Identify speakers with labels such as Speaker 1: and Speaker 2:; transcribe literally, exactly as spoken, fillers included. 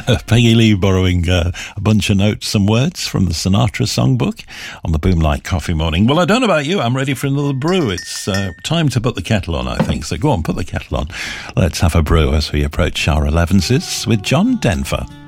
Speaker 1: Peggy Lee borrowing uh, a bunch of notes and words from the Sinatra songbook on the Boomlight Coffee Morning. Well, I don't know about you. I'm ready for another brew. It's uh, time to put the kettle on, I think. So go on, put the kettle on. Let's have a brew as we approach our elevenses with John Denver.